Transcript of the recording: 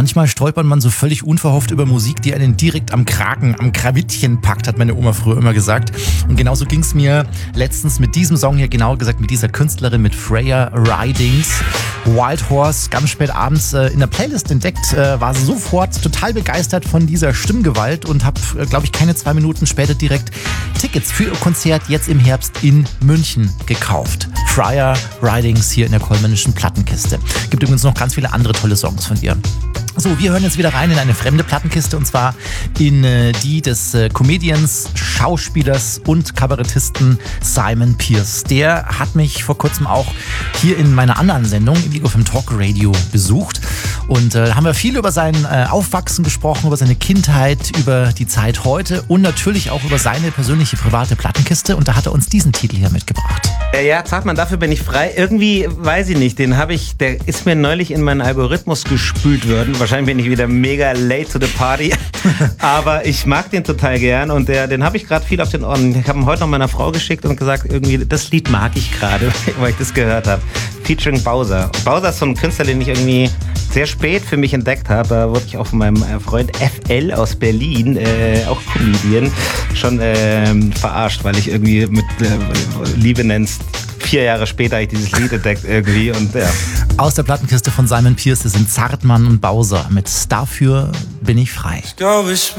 Manchmal stolpert man so völlig unverhofft über Musik, die einen direkt am Kragen, am Krawittchen packt, hat meine Oma früher immer gesagt. Und genauso ging es mir letztens mit diesem Song hier, genauer gesagt mit dieser Künstlerin, mit Freya Ridings. Wild Horse, ganz spät abends in der Playlist entdeckt, war sofort total begeistert von dieser Stimmgewalt und habe, glaube ich, keine 2 Minuten später direkt Tickets für ihr Konzert jetzt im Herbst in München gekauft. Freya Ridings hier in der Kollmännischen Plattenkiste. Gibt übrigens noch ganz viele andere tolle Songs von ihr. So, wir hören jetzt wieder rein in eine fremde Plattenkiste und zwar in die des Comedians, Schauspielers und Kabarettisten Simon Pierce. Der hat mich vor kurzem auch hier in meiner anderen Sendung, Ego FM Talk Radio, besucht. Und da haben wir viel über sein Aufwachsen gesprochen, über seine Kindheit, über die Zeit heute und natürlich auch über seine persönliche private Plattenkiste. Und da hat er uns diesen Titel hier mitgebracht. Ja, sagt man, dafür bin ich frei. Irgendwie, weiß ich nicht, der ist mir neulich in meinen Algorithmus gespült worden. Wahrscheinlich bin ich wieder mega late to the party. Aber ich mag den total gern und den habe ich gerade viel auf den Ohren. Ich habe ihn heute noch meiner Frau geschickt und gesagt, irgendwie, das Lied mag ich gerade, weil ich das gehört habe. Featuring Bowser. Bowser ist so ein Künstler, den ich irgendwie sehr spät für mich entdeckt habe. Da wurde ich auch von meinem Freund FL aus Berlin, auch Comedian, schon verarscht, weil ich irgendwie mit Liebe nennst. 4 Jahre später habe ich dieses Lied entdeckt irgendwie und ja. Aus der Plattenkiste von Simon Pierce sind Zartmann und Bowser mit Dafür bin ich frei. Ich glaube, ich